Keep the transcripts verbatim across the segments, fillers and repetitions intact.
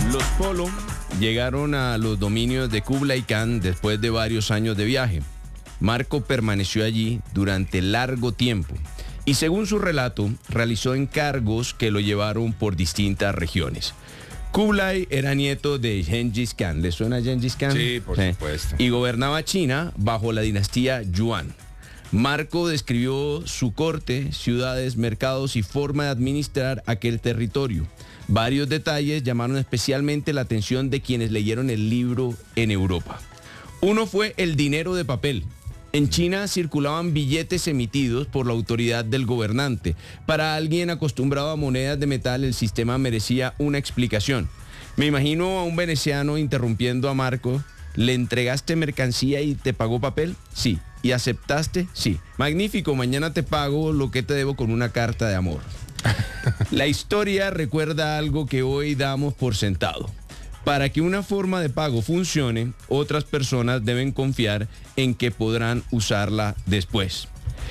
Los Polo llegaron a los dominios de Kublai Khan después de varios años de viaje. Marco permaneció allí durante largo tiempo y, según su relato, realizó encargos que lo llevaron por distintas regiones. Kublai era nieto de Gengis Khan. ¿Le suena Gengis Khan? Sí, por sí. supuesto. Y gobernaba China bajo la dinastía Yuan. Marco describió su corte, ciudades, mercados y forma de administrar aquel territorio. Varios detalles llamaron especialmente la atención de quienes leyeron el libro en Europa. Uno fue el dinero de papel. En China circulaban billetes emitidos por la autoridad del gobernante. Para alguien acostumbrado a monedas de metal, el sistema merecía una explicación. Me imagino a un veneciano interrumpiendo a Marco. ¿Le entregaste mercancía y te pagó papel? Sí. ¿Y aceptaste? Sí. Magnífico, mañana te pago lo que te debo con una carta de amor. La historia recuerda algo que hoy damos por sentado. Para que una forma de pago funcione, otras personas deben confiar en que podrán usarla después.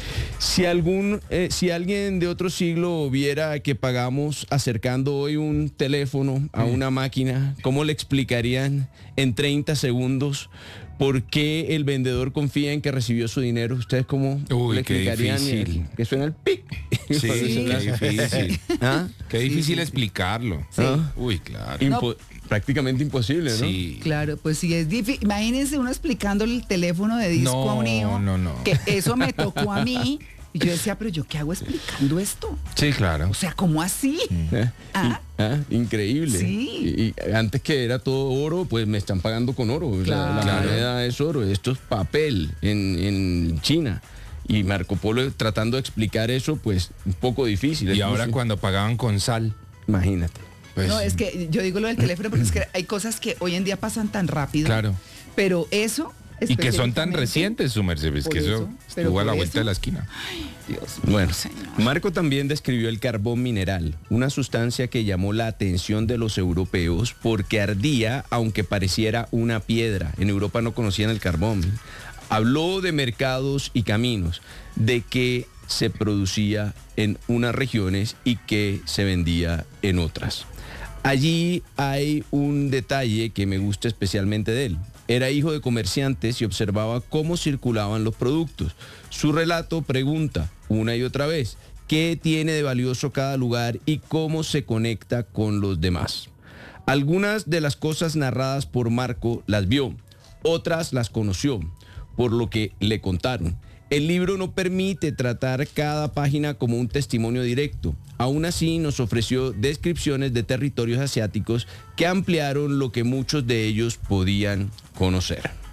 Si algún, eh, si alguien de otro siglo viera que pagamos acercando hoy un teléfono a una máquina, ¿cómo le explicarían en treinta segundos por qué el vendedor confía en que recibió su dinero? ¿Ustedes cómo Uy, le explicarían? qué difícil. Que suena el pic. Sí, qué difícil. ¿Ah? Qué difícil Sí, sí, explicarlo. Sí. ¿Ah? Uy, claro. Impo- prácticamente imposible, ¿no? Sí. Claro, pues sí, es difícil. Imagínense uno explicándole el teléfono de disco No, a un hijo. no, no. Que eso me tocó a mí. Y yo decía, pero ¿yo qué hago explicando esto? Sí, claro. O sea, ¿cómo así? ¿Eh? Ah. Y- ah, increíble. Sí. Y, y antes que era todo oro, pues me están pagando con oro. O sea, la Claro. moneda es oro, esto es papel en, en China. Y Marco Polo tratando de explicar eso, pues un poco difícil. Y Es ahora como si- cuando pagaban con sal, Imagínate. pues... No, es que yo digo lo del teléfono porque es que hay cosas que hoy en día pasan tan rápido. Claro. Pero eso... Y que son tan específicamente, recientes, su merced, es Por que eso eso, pero estuvo a por la vuelta eso- de la esquina. Dios mío, Bueno, señor. Marco también describió el carbón mineral, una sustancia que llamó la atención de los europeos porque ardía aunque pareciera una piedra. En Europa no conocían el carbón. Habló de mercados y caminos, de que se producía en unas regiones y que se vendía en otras. Allí hay un detalle que me gusta especialmente de él. Era hijo de comerciantes y observaba cómo circulaban los productos. Su relato pregunta una y otra vez, ¿qué tiene de valioso cada lugar y cómo se conecta con los demás? Algunas de las cosas narradas por Marco las vio, otras las conoció, por lo que le contaron. El libro no permite tratar cada página como un testimonio directo. Aún así, nos ofreció descripciones de territorios asiáticos que ampliaron lo que muchos de ellos podían conocer.